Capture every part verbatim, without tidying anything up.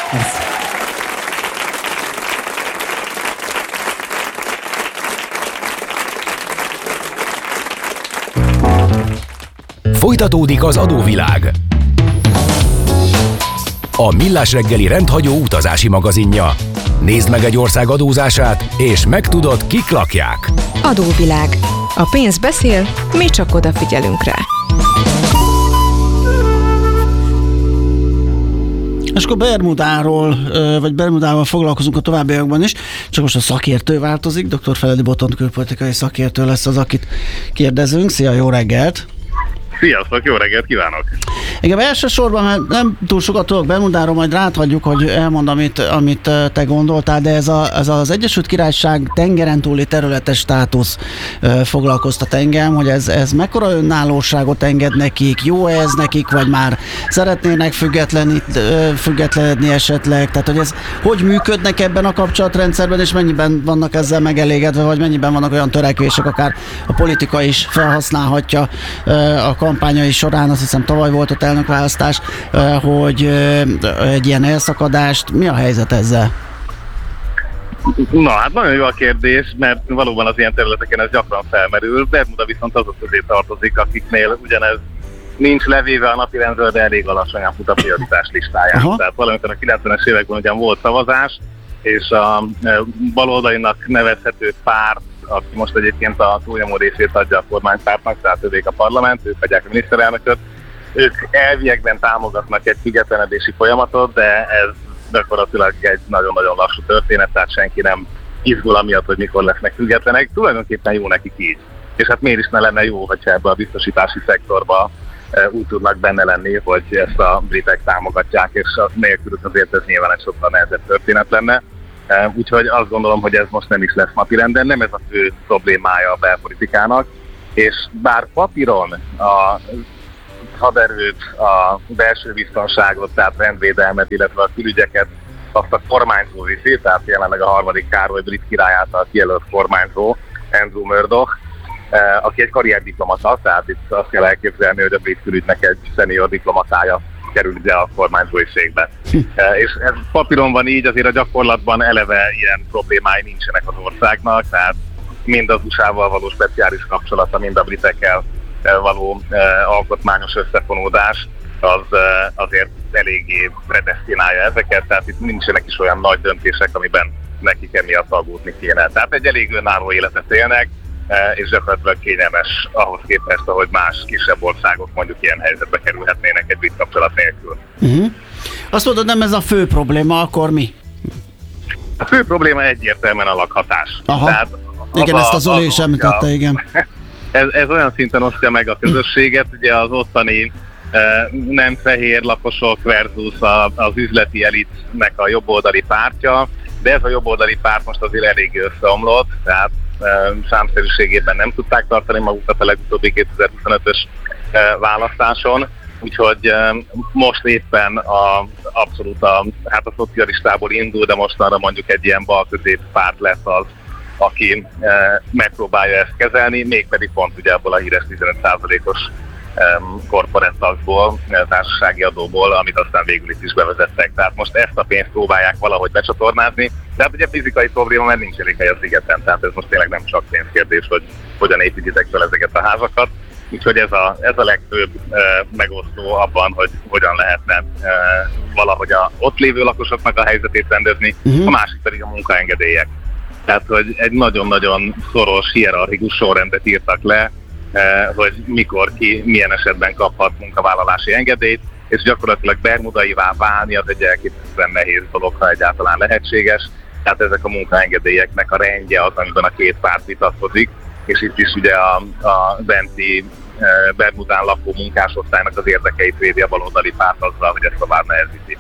Folytatódik az adóvilág. A Millás reggeli rendhagyó utazási magazinja. Nézd meg egy ország adózását, és megtudod, kik lakják. Adóvilág. A pénz beszél, mi csak odafigyelünk rá. És akkor Bermudáról, vagy Bermudával foglalkozunk a továbbiakban is, csak most a szakértő változik. doktor Feledi Botond külpolitikai szakértő lesz az, akit kérdezünk. Szia, jó reggelt! Sziasztok, jó reggelt kívánok! Igen, elsősorban, mert nem túl sokat tudok Bermudáról, majd ráthagyjuk, hogy elmond, amit, amit te gondoltál, de ez, a, ez az Egyesült Királyság tengeren túli területes státusz ö, foglalkoztat engem, hogy ez, ez mekkora önállóságot enged nekik, jó ez nekik, vagy már szeretnének függetlenít, ö, függetlenedni esetleg, tehát hogy ez hogy működnek ebben a kapcsolatrendszerben, és mennyiben vannak ezzel megelégedve, vagy mennyiben vannak olyan törekvések, akár a politika is felhasználhatja ö, a kampányai során, azt hiszem tavaly volt ott elnökválasztás, hogy egy ilyen elszakadást, mi a helyzet ezzel? Na, hát nagyon jó a kérdés, mert valóban az ilyen területeken ez gyakran felmerül. Bermuda viszont azok közé tartozik, akiknél ugyanez nincs levéve a napirendről, de elég alacsonyan fut a prioritás listáján. Aha. Tehát valamikor a kilencvenes években ugyan volt szavazás, és a baloldalinak nevezhető párt, aki most egyébként a túlnyomó részét adja a kormánypártnak, tehát ők a parlament, ők adják a miniszterelnököt. Ők elviekben támogatnak egy függetlenedési folyamatot, de ez gyakorlatilag egy nagyon-nagyon lassú történet, tehát senki nem izgul amiatt, hogy mikor lesznek függetlenek. Tulajdonképpen jó nekik így. És hát miért is ne lenne jó, hogyha ebbe a biztosítási szektorba úgy tudnak benne lenni, hogy ezt a britek támogatják, és nélkülük azért ez nyilván egy sokkal nehezebb történet lenne. Úgyhogy azt gondolom, hogy ez most nem is lesz napirenden, nem ez a fő problémája a belpolitikának, és bár papíron a haderőt, a belső biztonságot, tehát rendvédelmet, illetve a külügyeket azt a kormányzó viszi, tehát jelenleg a harmadik Károly brit király által kijelölt kormányzó, Andrew Murdoch, aki egy karrierdiplomata, tehát itt azt kell elképzelni, hogy a brit külügynek egy senior diplomatája kerül ide a kormányzói székbe. És ez papíron van így, azért a gyakorlatban eleve ilyen problémái nincsenek az országnak, tehát mind az u es á-val való speciális kapcsolata, mind a britekkel való eh, alkotmányos összefonódás, az eh, azért eléggé predesztinálja ezeket, tehát itt nincsenek is olyan nagy döntések, amiben nekik emiatt aggódni kéne. Tehát egy elég önálló életet élnek, eh, és gyakorlatilag kényelmes ahhoz képest, ahogy más kisebb országok mondjuk ilyen helyzetbe kerülhetnének egy brit kapcsolat nélkül. Uh-huh. Azt mondod, nem ez a fő probléma, akkor mi? A fő probléma egyértelműen a lakhatás. Aha. Tehát igen, az ezt a, az Zoli is említette, igen. Ez, ez olyan szinten osztja meg a közösséget, ugye az ottani e, nem fehér lakosok versus a, az üzleti elitnek a jobboldali pártja, de ez a jobboldali párt most azért elég összeomlott, tehát e, számszerűségében nem tudták tartani magukat a legutóbbi kétezer-huszonötös e, választáson, úgyhogy e, most éppen a, abszolút a, hát a szocialistából indul, de mostanra mondjuk egy ilyen bal-közép párt lesz az, aki e, megpróbálja ezt kezelni, mégpedig pont ugye abból a híres tizenöt százalékos e, korporát taxból, társasági adóból, amit aztán végül itt is bevezettek. Tehát most ezt a pénzt próbálják valahogy becsatornázni, tehát ugye fizikai probléma, mert nincs elég hely a szigeten, tehát ez most tényleg nem csak pénzkérdés, hogy hogyan építitek fel ezeket a házakat. Úgyhogy ez a, ez a legfőbb e, megosztó abban, hogy hogyan lehetne e, valahogy a ott lévő lakosoknak a helyzetét rendezni, uh-huh. A másik pedig a munkaengedélyek. Tehát, hogy egy nagyon-nagyon szoros, hierarchikus sorrendet írtak le, hogy mikor ki, milyen esetben kaphat munkavállalási engedélyt, és gyakorlatilag bermudaivá válni az egy elképesztően nehéz dolog, ha egyáltalán lehetséges. Tehát ezek a munkaengedélyeknek a rendje az, amiben a két párt vitatkozik, és itt is ugye a, a benti Bermudán lakó munkásosztálynak az érdekeit védi a baloldali párt azzal, hogy ezt tovább nehezíti.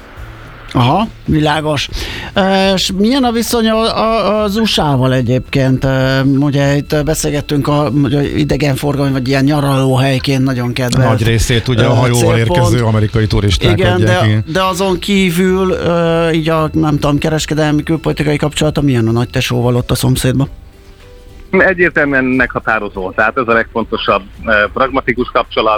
Aha, világos. E, és milyen a viszony az u es á-val egyébként? E, ugye itt beszélgettünk a idegenforgalmi, vagy ilyen nyaralóhelyként nagyon kedvelt. Nagy részét ugye a hajóval célpont. Érkező amerikai turisták igen, adják. De, de azon kívül e, így a, nem tudom, kereskedelmi, külpolitikai kapcsolata milyen a nagy tesóval ott a szomszédban? Egyértelműen meghatározó, tehát ez a legfontosabb e, pragmatikus kapcsolat.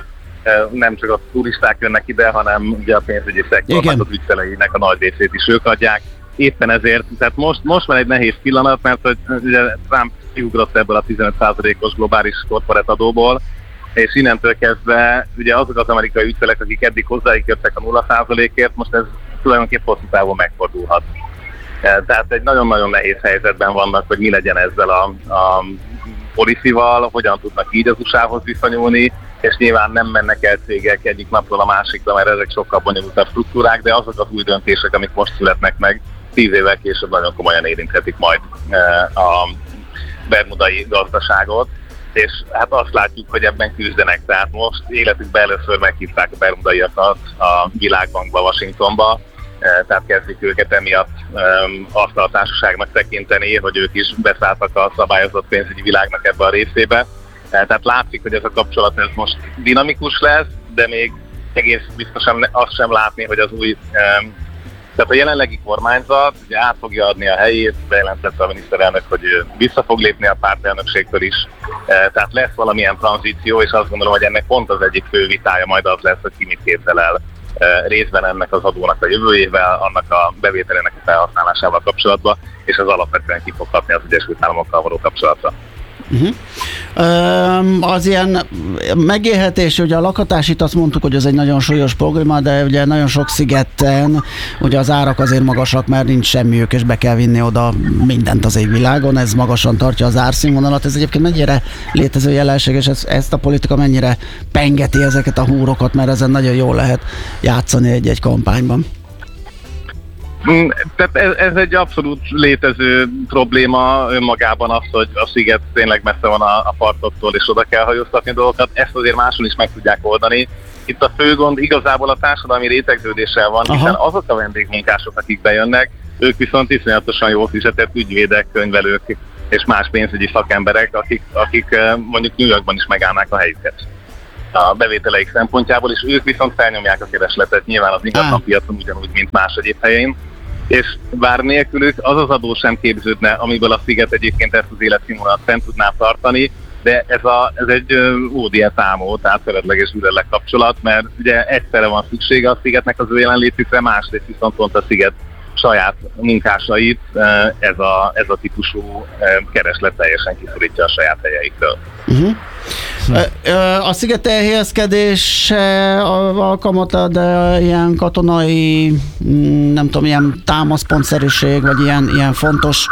nem csak a turisták jönnek ide, hanem ugye a pénzügyi szektornak az ügyfeleinek a nagy részét is ők adják. Éppen ezért, tehát most, most van egy nehéz pillanat, mert hogy ugye Trump kiugrott ebből a tizenöt százalékos globális korporát adóból, és innentől kezdve ugye azok az amerikai ügyfelek, akik eddig hozzájuk jöttek a nulla százalékért, most ez tulajdonképpen hosszú távon megfordulhat. Tehát egy nagyon-nagyon nehéz helyzetben vannak, hogy mi legyen ezzel a, a policy-val, hogyan tudnak így az u es á-hoz viszonyulni, és nyilván nem mennek el cégek egyik napról a másikra, mert ezek sokkal bonyolultabb struktúrák, de azok az új döntések, amik most születnek meg, tíz évvel később nagyon komolyan érinthetik majd a bermudai gazdaságot, és hát azt látjuk, hogy ebben küzdenek. Tehát most életükben először meghívták a bermudaiakat a világbankba, Washingtonba, tehát kezdik őket emiatt azt a társaságnak tekinteni, hogy ők is beszálltak a szabályozott pénzügyi világnak ebbe a részébe. Tehát látszik, hogy ez a kapcsolat ez most dinamikus lesz, de még egész biztosan azt sem látni, hogy az új, tehát a jelenlegi kormányzat ugye át fogja adni a helyét, bejelentette a miniszterelnök, hogy vissza fog lépni a pártelnökségtől is, tehát lesz valamilyen tranzíció, és azt gondolom, hogy ennek pont az egyik fő vitája majd az lesz, hogy ki mit képzel el részben ennek az adónak a jövőjével, annak a bevételének a felhasználásával kapcsolatban, és ez alapvetően ki fog hatni az Egyesült Államokkal való kapcsolatra. Uh-huh. Az ilyen megélhetés, ugye a lakhatás, itt azt mondtuk, hogy ez egy nagyon súlyos probléma, de ugye nagyon sok szigeten ugye az árak azért magasak, mert nincs semmiük, és be kell vinni oda mindent az égvilágon, ez magasan tartja az árszínvonalat. Ez egyébként mennyire létező jelenség, és ez, ezt a politika mennyire pengeti ezeket a húrokat, mert ezen nagyon jól lehet játszani egy-egy kampányban. Tehát ez, ez egy abszolút létező probléma önmagában az, hogy a sziget tényleg messze van a, a partoktól, és oda kell hajóztatni dolgokat, ezt azért máshol is meg tudják oldani. Itt a fő gond igazából a társadalmi rétegződéssel van, Aha. hiszen azok a vendégmunkások, akik bejönnek, ők viszont iszonyatosan jól fizetett ügyvédek, könyvelők és más pénzügyi szakemberek, akik, akik mondjuk New Yorkban is megállnák a helyüket a bevételeik szempontjából, és ők viszont felnyomják a keresletet nyilván az ingatlanpiacon ugyanúgy, mint más egyéb helyén. És bár nélkülük az az adó sem képződne, amiből a sziget egyébként ezt az életszínvonalat fent tudná tartani, de ez, a, ez egy ódiát számó, tehát feledleges ürelleg kapcsolat, mert ugye egyszerre van szüksége a szigetnek az ő jelenlétükre, másrészt viszont pont a sziget saját munkásait ez a, ez a típusú kereslet teljesen kiszorítja a saját helyeikről. Uh-huh. A sziget elhelyezkedése alkalmat, de ilyen katonai, nem tudom, ilyen támaszpontszerűség, vagy ilyen, ilyen fontos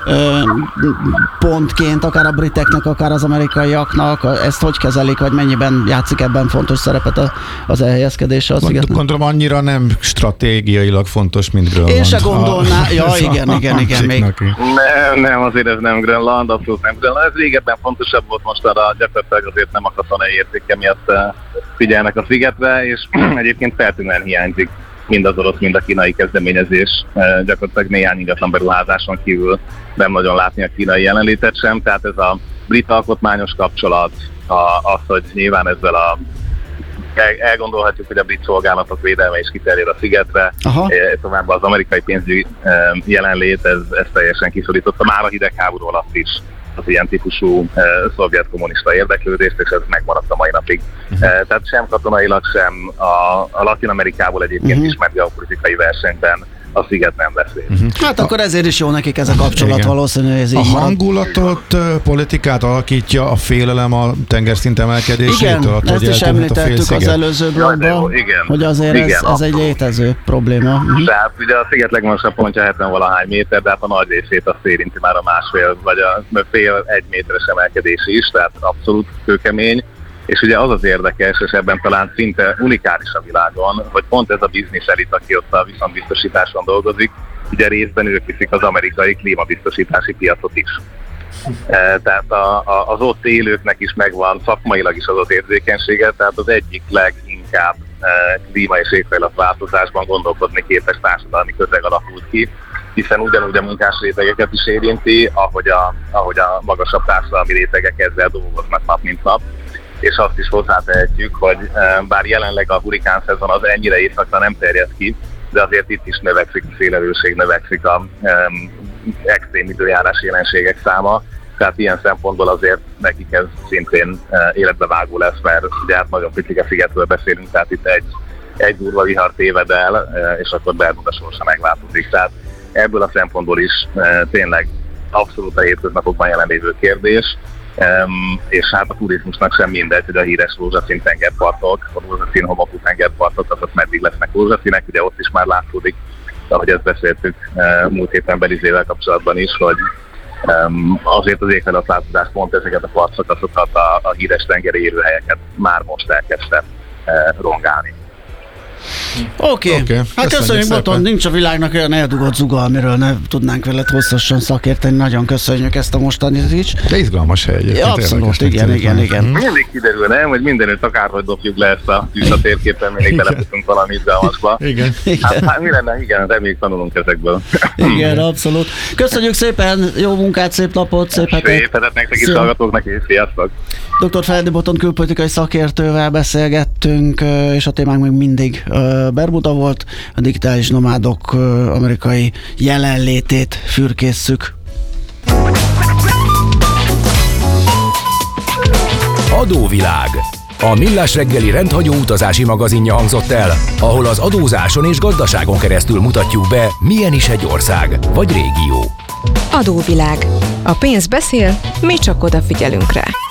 pontként, akár a briteknek, akár az amerikaiaknak, ezt hogy kezelik, vagy mennyiben játszik ebben fontos szerepet az elhelyezkedése a szigetnek? Gondolom annyira nem stratégiailag fontos, mint Grönland. Én se gondolná, ja igen, igen, igen, még. Nem, nem, azért ez nem Grönland, abszolút nem Grönland. Ez régebben fontosabb volt, most arra gyakorlatilag azért nem a katonai értéke miatt figyelnek a szigetre, és egyébként feltűnően hiányzik mind az orosz, mind a kínai kezdeményezés. Gyakorlatilag néhány ingatlan beruházáson kívül nem nagyon látni a kínai jelenlétet sem, tehát ez a brit alkotmányos kapcsolat, az, hogy nyilván ezzel a elgondolhatjuk, hogy a brit szolgálatok védelme is kiterjed a szigetre, továbbá az amerikai pénzügyi jelenlét, ez, ez teljesen kiszorította már a hidegháború alatt is az ilyen típusú uh, szovjet kommunista érdeklődést, és ez megmaradt a mai napig. Uh-huh. Uh, tehát sem katonailag, sem a, a Latin-Amerikából egyébként uh-huh. ismert geopolitikai versenyben a sziget nem vesz részt. Uh-huh. Hát akkor ezért is jó nekik ez a kapcsolat, igen. Valószínű, ez így a hangulatot, marad. Politikát alakítja a félelem a tengerszint emelkedésétől? Igen, hát, ezt is említettük az előző blogban, hogy azért igen, ez, ez egy létező probléma. Uh-huh. Tehát ugye a sziget legmagasabb pontja hetven-valahány méter, de hát a nagy részét azt érinti már a másfél, vagy a fél egy méteres emelkedés is, tehát abszolút kőkemény. És ugye az az érdekes, és ebben talán szinte unikális a világon, hogy pont ez a biznisz elit, aki ott a viszontbiztosításon dolgozik, ugye részben ők viszik az amerikai klímabiztosítási piacot is. E, tehát a, a, az ott élőknek is megvan szakmailag is az az érzékenysége, tehát az egyik leginkább e, klíma- és éghajlatváltozásban gondolkodni képes társadalmi közeg alakult ki, hiszen ugyanúgy a munkás rétegeket is érinti, ahogy a, ahogy a magasabb társadalmi rétegek ezzel dolgoznak nap mint nap. És azt is hozzátehetjük, hogy bár jelenleg a hurikán szezon az ennyire északra nem terjed ki, de azért itt is növekszik a szélerőség, növekszik a um, extrém időjárás jelenségek száma, Tehát ilyen szempontból azért nekik ez szintén életbevágó lesz, mert ugye hát nagyon picike szigetről beszélünk, tehát itt egy, egy durva vihar téved el, és akkor Bermuda sorsa megváltozik. Tehát ebből a szempontból is tényleg abszolút a hétköznapokban jelenlévő kérdés, Um, és hát a turizmusnak sem mindegy, hogy a híres rózsaszín tengerpartok, a rózsaszín homokú tengerpartok, azok meddig lesznek rózsaszínek, ugye ott is már látszódik, ahogy ezt beszéltük uh, múlt héten Belizével kapcsolatban is, hogy um, azért az éghajlatváltozás pont ezeket a partszakaszokat, a, a híres tengeri élőhelyeket már most elkezdte uh, rongálni. Oké, okay. okay. Hát köszönjük, Botond, nincs a világnak olyan eldugott zuga, amiről ne tudnánk veled hosszasan szakérteni. Nagyon köszönjük ezt a mostanit is. De izgalmas hely egyébként. Ja, abszolút, igen, igen, igen. Mindig kiderül, nem? Hogy mindenütt akárhogy dobjuk le ezt a tűz a térképen, mindig belefutunk valami izgalmasba. Igen. Hát, hát mi lenne? Igen, reméljük tanulunk ezekből. Igen, abszolút. Köszönjük szépen, jó munkát, szép napot, szép hetet. Szép hetet nektek is, hallgatóknak, és sziasztok. doktor Feledi Botond külpolitikai szakértővel beszélgettünk, és a témánk még mindig Bermuda volt, a digitális nomádok amerikai jelenlétét fürkésszük. Adóvilág. A Millás reggeli rendhagyó utazási magazinja hangzott el, ahol az adózáson és gazdaságon keresztül mutatjuk be, milyen is egy ország vagy régió. Adóvilág. A pénz beszél, mi csak odafigyelünk rá.